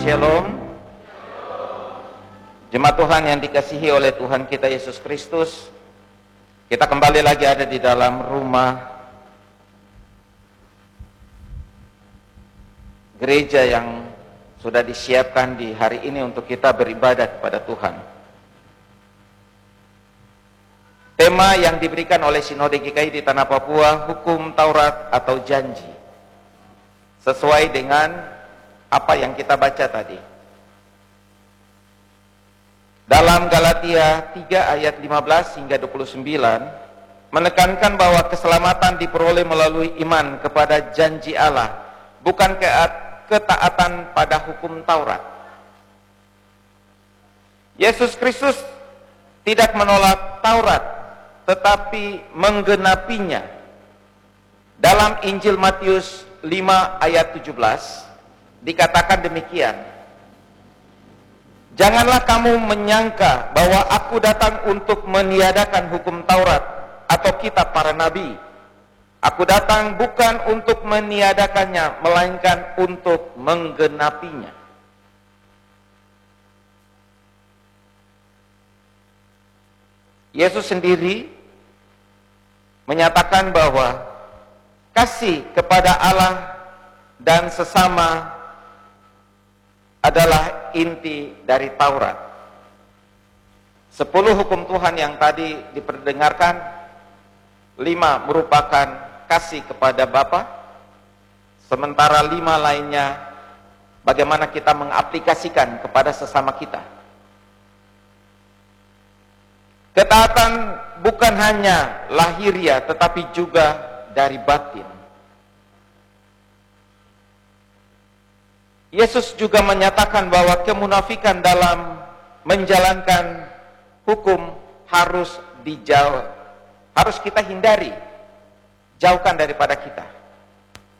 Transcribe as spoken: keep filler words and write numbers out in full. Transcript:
Shalom. Jemaat Tuhan yang dikasihi oleh Tuhan kita Yesus Kristus, kita kembali lagi ada di dalam rumah gereja yang sudah disiapkan di hari ini untuk kita beribadah kepada Tuhan. Tema yang diberikan oleh Sinode G K I di Tanah Papua, Hukum Taurat atau Janji, sesuai dengan apa yang kita baca tadi. Dalam Galatia tiga ayat lima belas hingga dua puluh sembilan menekankan bahwa keselamatan diperoleh melalui iman kepada janji Allah, bukan ketaatan pada hukum Taurat. Yesus Kristus tidak menolak Taurat, tetapi menggenapinya. Dalam Injil Matius lima ayat tujuh belas dikatakan demikian, janganlah kamu menyangka bahwa aku datang untuk meniadakan hukum Taurat atau kitab para nabi. Aku datang bukan untuk meniadakannya, melainkan untuk menggenapinya. Yesus sendiri menyatakan bahwa kasih kepada Allah dan sesama adalah inti dari Taurat. Sepuluh hukum Tuhan yang tadi diperdengarkan, lima merupakan kasih kepada Bapa, sementara lima lainnya bagaimana kita mengaplikasikan kepada sesama kita. Ketaatan bukan hanya lahiriah, tetapi juga dari batin. Yesus juga menyatakan bahwa kemunafikan dalam menjalankan hukum harus dijauh, harus kita hindari, jauhkan daripada kita.